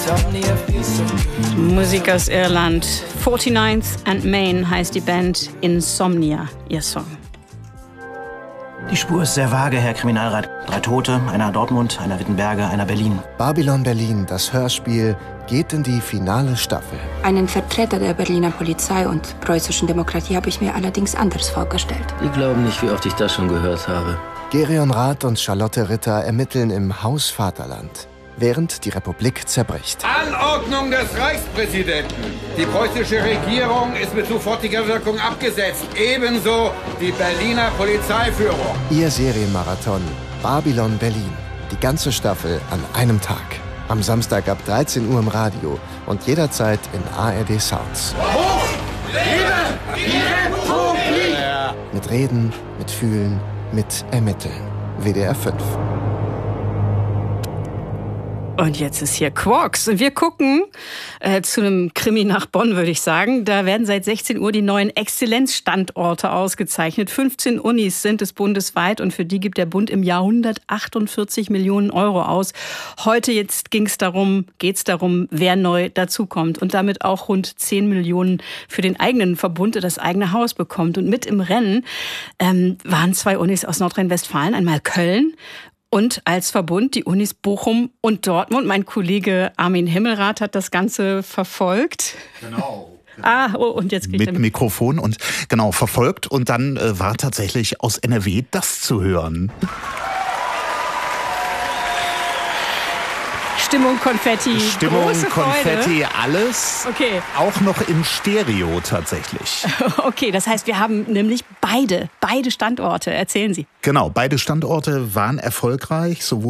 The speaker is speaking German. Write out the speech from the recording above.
Musik aus Irland. 49th and Main heißt die Band, Insomnia, ihr Song. Die Spur ist sehr vage, Herr Kriminalrat. 3 Tote, einer Dortmund, einer Wittenberge, einer Berlin. Babylon Berlin, das Hörspiel, geht in die finale Staffel. Einen Vertreter der Berliner Polizei und preußischen Demokratie habe ich mir allerdings anders vorgestellt. Die glauben nicht, wie oft ich das schon gehört habe. Gerion Rath und Charlotte Ritter ermitteln im Haus Vaterland, während die Republik zerbricht. Anordnung des Reichspräsidenten. Die preußische Regierung ist mit sofortiger Wirkung abgesetzt. Ebenso die Berliner Polizeiführung. Ihr Serienmarathon Babylon Berlin. Die ganze Staffel an einem Tag. Am Samstag ab 13 Uhr im Radio und jederzeit in ARD Sounds. Hoch! Lebe die Republik! Mit Reden, mit Fühlen, mit Ermitteln. WDR 5. Und jetzt ist hier Quarks. Und wir gucken zu einem Krimi nach Bonn, würde ich sagen. Da werden seit 16 Uhr die neuen Exzellenzstandorte ausgezeichnet. 15 Unis sind es bundesweit und für die gibt der Bund im Jahr 148 Millionen Euro aus. Heute jetzt geht's darum, wer neu dazukommt und damit auch rund 10 Millionen für den eigenen Verbund, das eigene Haus bekommt. Und mit im Rennen waren 2 Unis aus Nordrhein-Westfalen, einmal Köln und als Verbund die Unis Bochum und Dortmund. Mein Kollege Armin Himmelrath hat das Ganze verfolgt. Genau. Und jetzt mit Mikrofon und genau verfolgt. Und dann war tatsächlich aus NRW das zu hören. Stimmung, Konfetti, große Konfetti, Freude. Alles. Okay. Auch noch im Stereo tatsächlich. Okay, das heißt, wir haben nämlich beide Standorte. Erzählen Sie. Genau, beide Standorte waren erfolgreich, sowohl